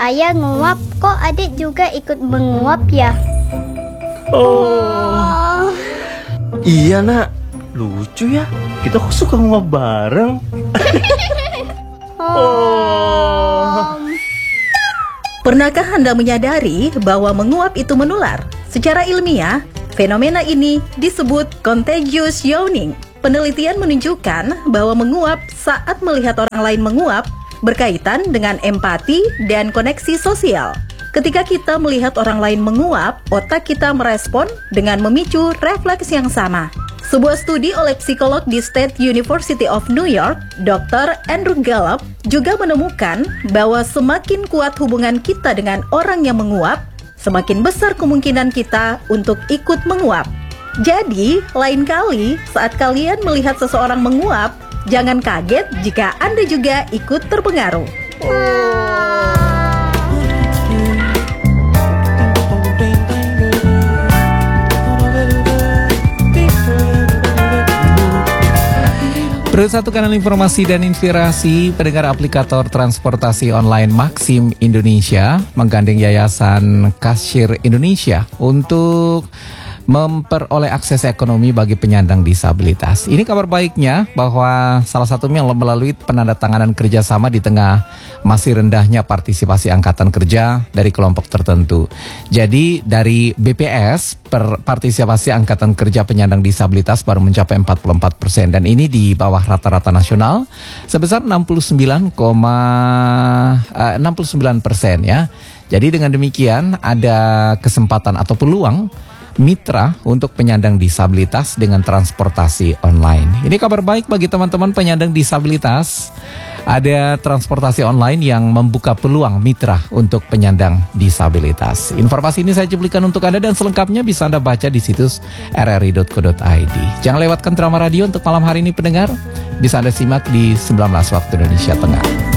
saya nguap, kok adik juga ikut menguap ya? Oh, iya nak, lucu ya. Kita kok suka nguap bareng. Pernahkah Anda menyadari bahwa menguap itu menular? Secara ilmiah, fenomena ini disebut contagious yawning. Penelitian menunjukkan bahwa menguap saat melihat orang lain menguap berkaitan dengan empati dan koneksi sosial. Ketika kita melihat orang lain menguap, otak kita merespon dengan memicu refleks yang sama. Sebuah studi oleh psikolog di State University of New York, Dr. Andrew Gallup, juga menemukan bahwa semakin kuat hubungan kita dengan orang yang menguap, semakin besar kemungkinan kita untuk ikut menguap. Jadi, lain kali saat kalian melihat seseorang menguap, jangan kaget jika Anda juga ikut terpengaruh. Satu kanal informasi dan inspirasi, pendengar aplikator transportasi online Maxim Indonesia menggandeng Yayasan Kasir Indonesia untuk memperoleh akses ekonomi bagi penyandang disabilitas. Ini kabar baiknya bahwa salah satunya melalui penandatanganan kerjasama di tengah masih rendahnya partisipasi angkatan kerja dari kelompok tertentu. Jadi dari BPS, partisipasi angkatan kerja penyandang disabilitas baru mencapai 44% dan ini di bawah rata-rata nasional sebesar 69% ya. Jadi dengan demikian ada kesempatan atau peluang mitra untuk penyandang disabilitas dengan transportasi online. Ini kabar baik bagi teman-teman penyandang disabilitas. Ada transportasi online yang membuka peluang mitra untuk penyandang disabilitas. Informasi ini saya cuplikan untuk Anda dan selengkapnya bisa Anda baca di situs rri.co.id. Jangan lewatkan drama radio untuk malam hari ini pendengar. Bisa Anda simak di 19 waktu Indonesia Tengah.